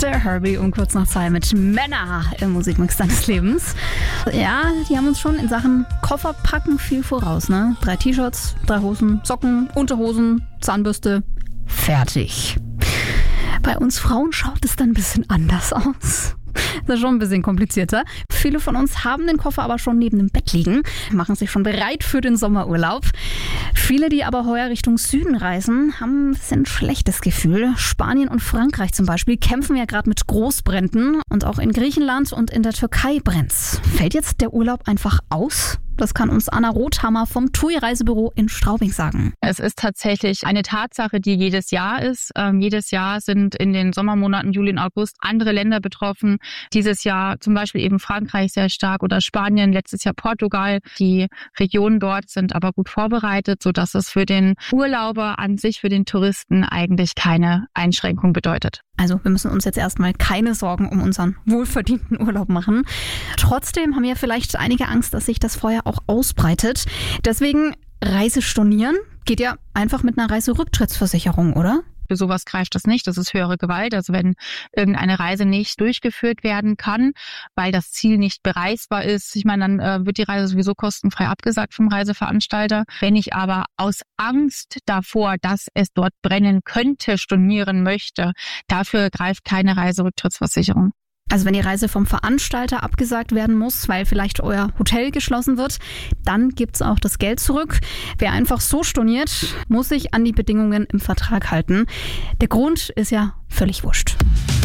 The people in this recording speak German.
der Herbie um kurz nach 2 mit Männer im Musikmix deines Lebens. Ja, die haben uns schon in Sachen Kofferpacken viel voraus, ne? 3 T-Shirts, 3 Hosen, Socken, Unterhosen, Zahnbürste, fertig. Bei uns Frauen schaut es dann ein bisschen anders aus. Das ist schon ein bisschen komplizierter. Viele von uns haben den Koffer aber schon neben dem Bett liegen, machen sich schon bereit für den Sommerurlaub. Viele, die aber heuer Richtung Süden reisen, haben ein bisschen ein schlechtes Gefühl. Spanien und Frankreich zum Beispiel kämpfen ja gerade mit Großbränden und auch in Griechenland und in der Türkei brennt's. Fällt jetzt der Urlaub einfach aus? Das kann uns Anna Rothammer vom TUI Reisebüro in Straubing sagen. Es ist tatsächlich eine Tatsache, die jedes Jahr ist. Jedes Jahr sind in den Sommermonaten Juli und August andere Länder betroffen. Dieses Jahr zum Beispiel eben Frankreich sehr stark oder Spanien, letztes Jahr Portugal. Die Regionen dort sind aber gut vorbereitet, sodass es für den Urlauber an sich, für den Touristen eigentlich keine Einschränkung bedeutet. Also wir müssen uns jetzt erstmal keine Sorgen um unseren wohlverdienten Urlaub machen. Trotzdem haben ja vielleicht einige Angst, dass sich das Feuer auch ausbreitet. Deswegen Reise stornieren geht ja einfach mit einer Reiserücktrittsversicherung, oder? Für sowas greift das nicht. Das ist höhere Gewalt. Also wenn irgendeine Reise nicht durchgeführt werden kann, weil das Ziel nicht bereisbar ist, ich meine, dann wird die Reise sowieso kostenfrei abgesagt vom Reiseveranstalter. Wenn ich aber aus Angst davor, dass es dort brennen könnte, stornieren möchte, dafür greift keine Reiserücktrittsversicherung. Also wenn die Reise vom Veranstalter abgesagt werden muss, weil vielleicht euer Hotel geschlossen wird, dann gibt's auch das Geld zurück. Wer einfach so storniert, muss sich an die Bedingungen im Vertrag halten. Der Grund ist ja völlig wurscht.